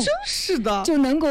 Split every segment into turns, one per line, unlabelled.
真是的，
就能够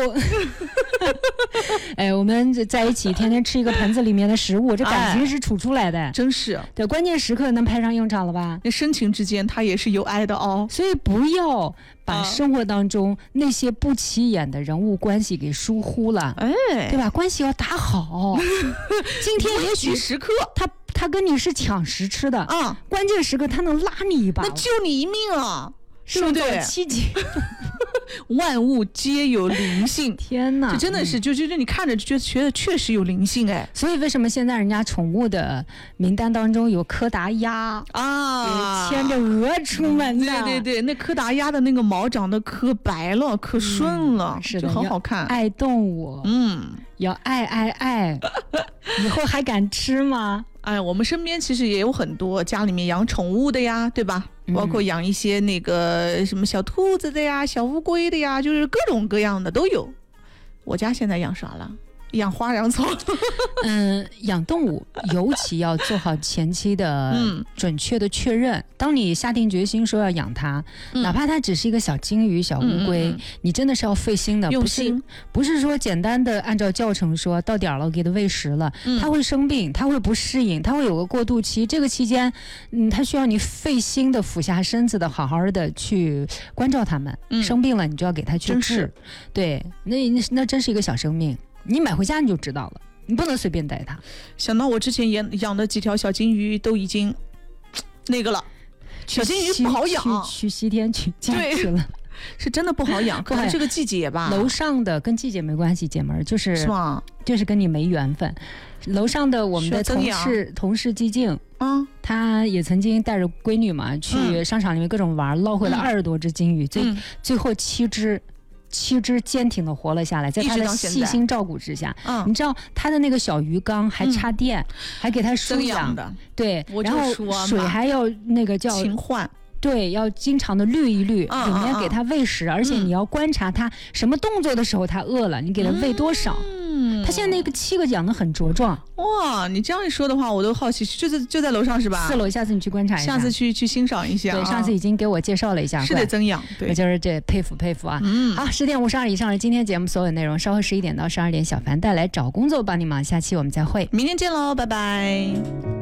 哎，我们在一起天天吃一个盆子里面的食物，这感情是处出来的，
真是
对，关键时刻能派上用场了吧？
那深情之间它也是有爱的哦。
所以不要把生活当中那些不起眼的人物关系给疏忽了，对吧？关系要打好。今天也许
时刻
他跟你是抢食吃的啊，关键时刻他能拉你一把，
那救你一命啊，对不对？
奇迹。
万物皆有灵性，
天哪，
这真的是就你看着觉得确实有灵性哎。
所以为什么现在人家宠物的名单当中有柯达鸭啊，牵着鹅出门的？
对，那柯达鸭的那个毛长得可白了，可顺了，
是的，
就很好看。
爱动物，要爱，以后还敢吃吗？
哎，我们身边其实也有很多家里面养宠物的呀，对吧？包括养一些那个什么小兔子的呀、小乌龟的呀，就是各种各样的都有。我家现在养啥了？养花养草。
养动物尤其要做好前期的准确的确认。当你下定决心说要养它，哪怕它只是一个小金鱼、小乌龟，你真的是要费心的，
用心，
不是说简单的按照教程说到点了给它喂食了，它会生病，它会不适应，它会有个过渡期。这个期间，它需要你费心的俯下身子的，好好的去关照它们。生病了，你就要给它去治。对，那真是一个小生命。你买回家你就知道了，你不能随便带它。
想到我之前养的几条小金鱼都已经那个了，小金鱼不好养，
去西天取经去了，
是真的不好养。可能这个季节吧，
楼上的跟季节没关系，姐们儿是
吗？
就是跟你没缘分。楼上的我们的同事寂静她也曾经带着闺女嘛去商场里面各种玩，捞回了20多只金鱼，最后7只坚挺的活了下来，在他的细心照顾之下，你知道他的那个小鱼缸还插电，还给他输氧的，对，然后水还要那个叫
勤换。
对，要经常的滤一滤，里面给它喂食，而且你要观察它什么动作的时候它饿了，你给它喂多少。它现在那个7个养得很茁壮。
哇，你这样一说的话，我都好奇，就在楼上是吧
？4楼，下次你去观察一下，
下次去欣赏一下。
对，上次已经给我介绍了一下，
是得增养。对，
我就是这佩服啊。好，10点52以上是今天节目所有内容，稍后11点到12点，小凡带来找工作帮你忙，下期我们再会，
明天见喽，拜拜。